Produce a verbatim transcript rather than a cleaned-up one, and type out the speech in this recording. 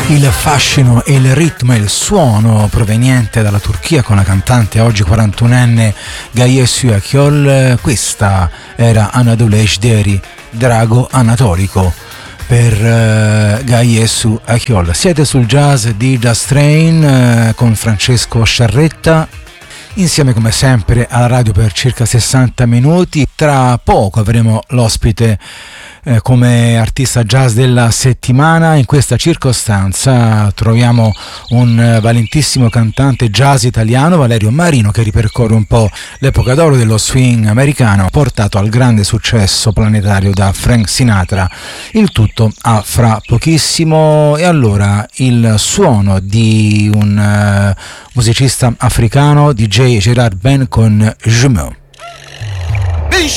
Il fascino e il ritmo e il suono proveniente dalla Turchia con la cantante oggi quarantunenne Gayesu Akyol. Questa era Anadolu Ejderi, Drago Anatolico per uh, Gayesu Akyol. Siete sul jazz di Jazz Train uh, con Francesco Sciarretta, insieme come sempre alla radio per circa sessanta minuti. Tra poco avremo l'ospite eh, come artista jazz della settimana. In questa circostanza troviamo un eh, valentissimo cantante jazz italiano, Valerio Marino, che ripercorre un po' l'epoca d'oro dello swing americano, portato al grande successo planetario da Frank Sinatra. Il tutto a fra pochissimo. E allora il suono di un uh, musicista africano, D J Gerard Ben con Jumeau.